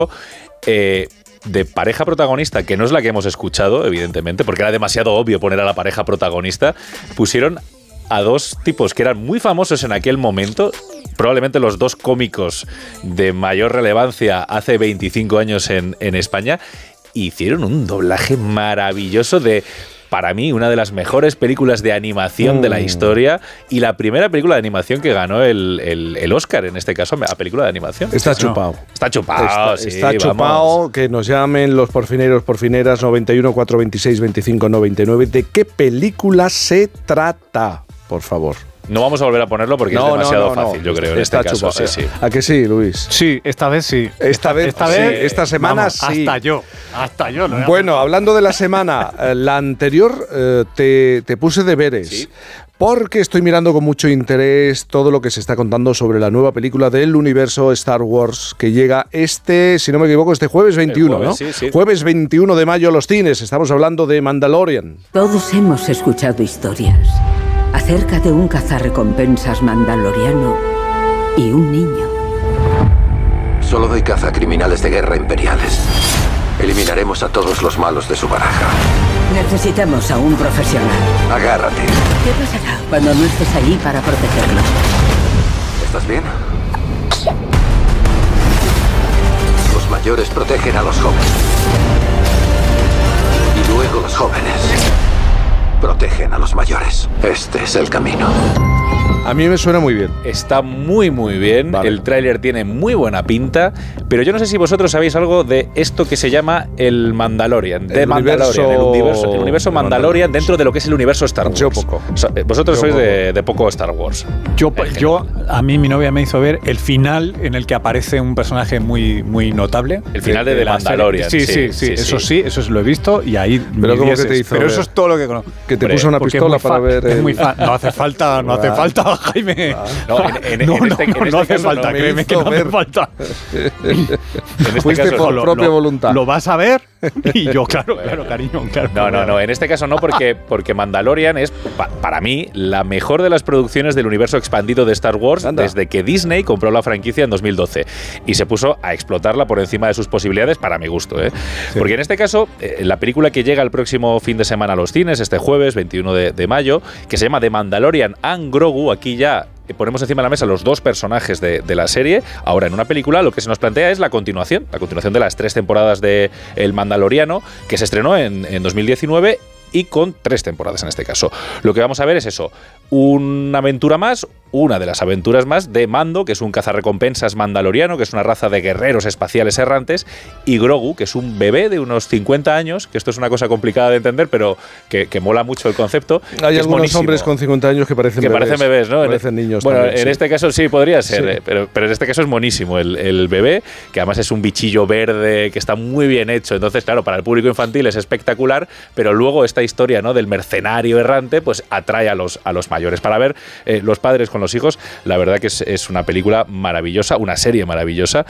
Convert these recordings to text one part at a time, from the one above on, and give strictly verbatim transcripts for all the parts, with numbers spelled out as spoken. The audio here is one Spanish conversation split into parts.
Eh, de pareja protagonista, que no es la que hemos escuchado, evidentemente, porque era demasiado obvio poner a la pareja protagonista, pusieron a dos tipos que eran muy famosos en aquel momento, probablemente los dos cómicos de mayor relevancia hace veinticinco años en, en España, hicieron un doblaje maravilloso de... Para mí, una de las mejores películas de animación mm. de la historia y la primera película de animación que ganó el, el, el Oscar, en este caso, a película de animación. Está chupado. No. Está chupado, Está, sí, está chupado. Que nos llamen los porfineros, porfineras, noventa y uno, cuatrocientos veintiséis, veinticinco noventa y nueve. ¿De qué película se trata? Por favor. No vamos a volver a ponerlo porque no, es demasiado no, no, fácil, no. yo creo, en está este chupado. caso. Sí, sí. ¿A que sí, Luis? Sí, esta vez sí. Esta, esta vez, esta, sí. vez, esta semana vamos, sí. Hasta yo, hasta yo. No bueno, hablando de la semana, la anterior eh, te, te puse deberes. ¿Sí? Porque estoy mirando con mucho interés todo lo que se está contando sobre la nueva película del universo Star Wars que llega este, si no me equivoco, este jueves veintiuno, jueves, ¿no? Sí, sí. Jueves veintiuno de mayo a los cines. Estamos hablando de Mandalorian. Todos hemos escuchado historias acerca de un cazarrecompensas mandaloriano y un niño. Solo doy caza a criminales de guerra imperiales. Eliminaremos a todos los malos de su baraja. Necesitamos a un profesional. Agárrate. ¿Qué pasará cuando no estés allí para protegerlo? ¿Estás bien? Los mayores protegen a los jóvenes. Y luego los jóvenes protegen a los mayores. Este es el camino. A mí me suena muy bien. Está muy, muy bien. Vale. El tráiler tiene muy buena pinta, pero yo no sé si vosotros sabéis algo de esto que se llama el Mandalorian. De el Mandalorian, universo, el universo, el universo Mandalorian dentro de lo que es el universo Star Wars. Yo poco. O sea, vosotros yo sois poco. De, de poco Star Wars. Yo, yo, a mí mi novia me hizo ver el final en el que aparece un personaje muy, muy notable. El final de, de, de The Mandalorian. Sí, sí, sí, sí, sí. Eso sí, eso lo he visto y ahí. Pero ¿cómo que te hizo Pero ver? eso es todo lo que conozco. Que te puso una pistola para ver. Es muy fan. No hace falta, no hace falta, Jaime. No, en, en, no, en este, no, en este no hace caso falta, no. créeme que no hace falta. En este Fuiste caso por no, propia lo, voluntad. Lo vas a ver y yo, claro, claro, cariño. Claro, no, no, no, en este caso no, porque, porque Mandalorian es, pa, para mí, la mejor de las producciones del universo expandido de Star Wars Anda. desde que Disney compró la franquicia en dos mil doce y se puso a explotarla por encima de sus posibilidades para mi gusto. ¿eh? Sí. Porque en este caso, eh, la película que llega el próximo fin de semana a los cines, este jueves, veintiuno de mayo, que se llama The Mandalorian and Grogu, aquí ya ponemos encima de la mesa los dos personajes de, de la serie. Ahora, en una película, lo que se nos plantea es la continuación, la continuación de las tres temporadas de El Mandaloriano, que se estrenó en, en dos mil diecinueve y con tres temporadas en este caso. Lo que vamos a ver es eso, una aventura más, una de las aventuras más de Mando, que es un cazarrecompensas mandaloriano, que es una raza de guerreros espaciales errantes, y Grogu, que es un bebé de unos cincuenta años, que esto es una cosa complicada de entender, pero que, que mola mucho el concepto. Hay algunos hombres con cincuenta años que parecen que bebés. parecen bebés, ¿no? Parecen niños Bueno, también, en sí. este caso sí podría ser, sí. eh, pero, pero en este caso es monísimo el, el bebé, que además es un bichillo verde, que está muy bien hecho. Entonces, claro, para el público infantil es espectacular, pero luego esta historia, ¿no?, del mercenario errante, pues atrae a los, a los mayores. Para ver eh, los padres con los hijos, la verdad que es, es una película maravillosa, una serie maravillosa,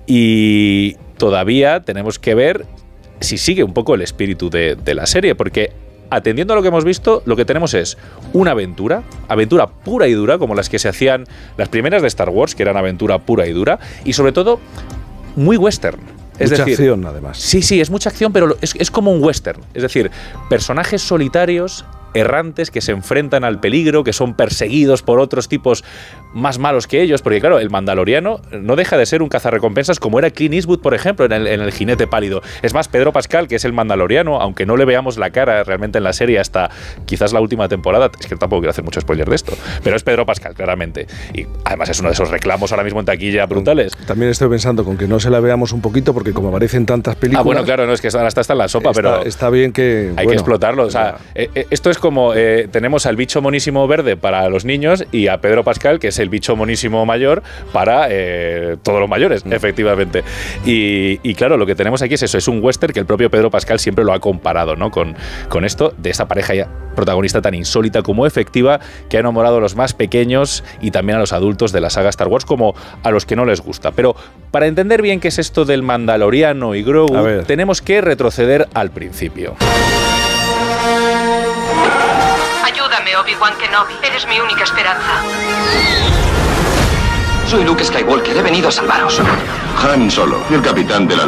y todavía tenemos que ver si sigue un poco el espíritu de, de la serie, porque atendiendo a lo que hemos visto, lo que tenemos es una aventura, aventura pura y dura, como las que se hacían las primeras de Star Wars, que eran aventura pura y dura, y sobre todo muy western. Es mucha decir, acción, además. Sí, sí, es mucha acción, pero es, es como un western. Es decir, personajes solitarios, errantes, que se enfrentan al peligro, que son perseguidos por otros tipos más malos que ellos, porque claro, el Mandaloriano no deja de ser un cazarrecompensas como era Clint Eastwood, por ejemplo, en el, en el Jinete Pálido. Es más, Pedro Pascal, que es el Mandaloriano, aunque no le veamos la cara realmente en la serie hasta quizás la última temporada, es que tampoco quiero hacer mucho spoiler de esto, pero es Pedro Pascal, claramente. Y además es uno de esos reclamos ahora mismo en taquilla brutales. También estoy pensando con que no se la veamos un poquito, porque como aparecen tantas películas... Ah, bueno, claro, no, es que ahora está, está en la sopa, está, pero... Está bien que... Hay bueno, que explotarlo. O sea, eh, esto es como... Eh, tenemos al bicho monísimo verde para los niños y a Pedro Pascal, que es el bicho monísimo mayor para eh, todos los mayores, mm. efectivamente. Y, y claro, lo que tenemos aquí es eso, es un western que el propio Pedro Pascal siempre lo ha comparado, ¿no?, con, con esto, de esta pareja ya protagonista tan insólita como efectiva, que ha enamorado a los más pequeños y también a los adultos de la saga Star Wars, como a los que no les gusta. Pero para entender bien qué es esto del Mandaloriano y Grogu, tenemos que retroceder al principio. Ayúdame, Obi-Wan Kenobi. Eres mi única esperanza. Soy Luke Skywalker. He venido a salvaros. Han Solo, el capitán de la